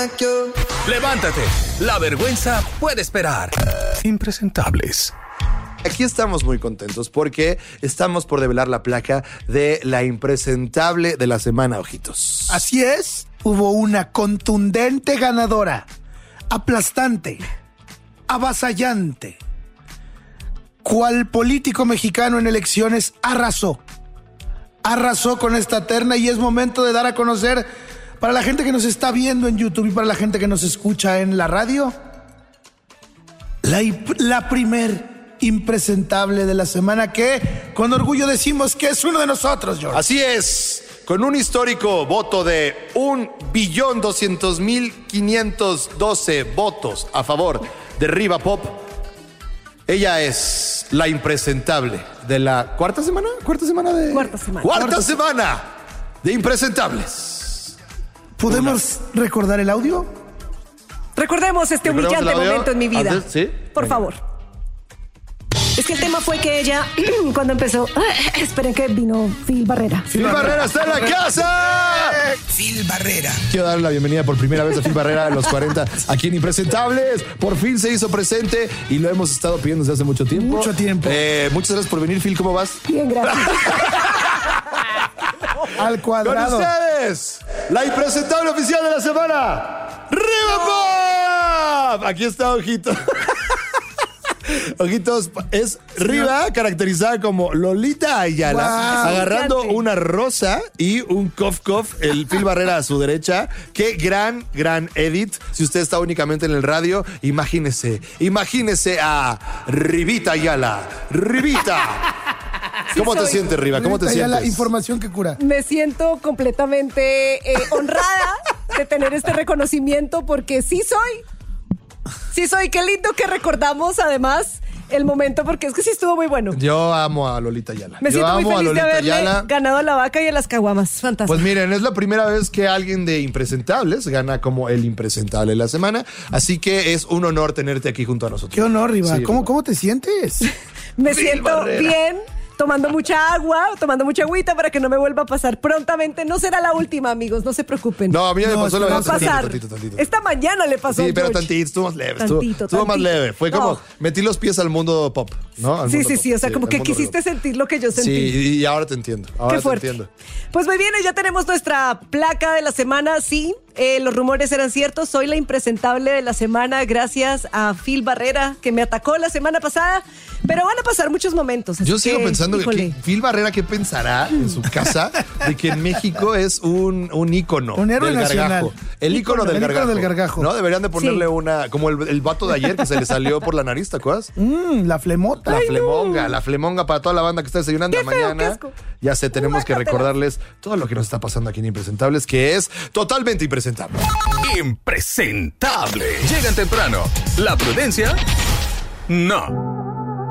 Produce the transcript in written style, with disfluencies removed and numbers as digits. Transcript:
Levántate, la vergüenza puede esperar. Impresentables. Aquí estamos muy contentos porque estamos por develar la placa de la impresentable de la semana, ojitos. Así es, hubo una contundente ganadora, aplastante, avasallante. ¿Cuál político mexicano en elecciones arrasó con esta terna? Y es momento de dar a conocer para la gente que nos está viendo en YouTube y para la gente que nos escucha en la radio, la primer impresentable de la semana, que con orgullo decimos que es uno de nosotros, George. Así es, con un histórico voto de 1,200,512 votos a favor de Riva Pop. Ella es la impresentable de la ¿cuarta semana de impresentables. ¿Podemos recordar el audio? Recordemos este humillante momento en mi vida. Antes, ¿sí? Por favor. Es que el tema fue que ella, cuando empezó... esperen que vino Phil Barrera. ¡Phil Barrera está en la casa! Phil Barrera. Quiero darle la bienvenida por primera vez a Phil Barrera de los 40 aquí en Impresentables. Por fin se hizo presente y lo hemos estado pidiendo desde hace mucho tiempo. Mucho tiempo. Muchas gracias por venir, Phil. ¿Cómo vas? Bien, gracias. Al cuadrado. Con ustedes, la impresentable oficial de la semana, Riva Pop. Aquí está, ojito. Ojitos, es Riva caracterizada como Lolita Ayala, agarrando una rosa y un cof, el Phil Barrera a su derecha. Qué gran edit. Si usted está únicamente en el radio, imagínese a Rivita Ayala. Rivita. ¿Cómo te sientes, Riva? ¿Cómo te sientes? La información que cura. Me siento completamente honrada de tener este reconocimiento, porque sí soy. Qué lindo que recordamos además el momento, porque es que sí estuvo muy bueno. Yo amo a Lolita Ayala. Me siento muy feliz de haberle ganado a la vaca y a las caguamas. Fantástico. Pues miren, es la primera vez que alguien de Impresentables gana como el impresentable de la semana, así que es un honor tenerte aquí junto a nosotros. Qué honor, Riva. Sí, ¿Cómo te sientes? Me siento Barrera. bien, tomando mucha agua, tomando mucha agüita para que no me vuelva a pasar prontamente. No será la última, amigos, no se preocupen. No, a mí ya me pasó la va a vez pasar. tantito. Esta mañana le pasó. Sí, pero George. tantito, estuvo más leve. Tantito. Estuvo más leve. Fue como metí los pies al mundo pop, ¿no? Al mundo pop. Sí. O sea, como al que mundo quisiste Riva. sentir lo que yo sentí. Sí, y ahora te entiendo. Ahora Qué te fuerte. entiendo. Pues muy bien, ya tenemos nuestra placa de la semana. Sí, los rumores eran ciertos. Soy la impresentable de la semana gracias a Phil Barrera, que me atacó la semana pasada. Pero van a pasar muchos momentos. Yo sigo pensando híjole. que Phil Barrera, ¿qué pensará en su casa de que en México es un ícono Un héroe del nacional. gargajo? El ícono del gargajo. No, deberían de ponerle una, como el vato de ayer que se le salió por la nariz, ¿te acuerdas? La flemota. La flemonga para toda la banda que está desayunando Qué feo, mañana. qué asco. Ya sé, tenemos que Guácatela. recordarles todo lo que nos está pasando aquí en Impresentables, que es totalmente impresentable. Impresentable. Llegan temprano. La prudencia, no.